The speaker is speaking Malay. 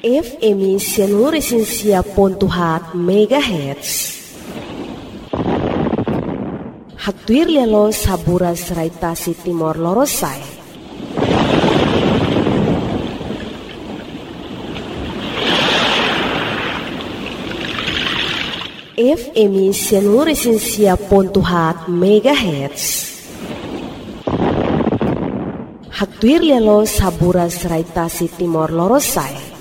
FM Sianuresinsia.4 MHz. Hatuir lialo saburas raitasi Timor Lorosai. FM Sianuresinsia.4 MHz. Hatuir lialo saburas raitasi Timor Lorosai.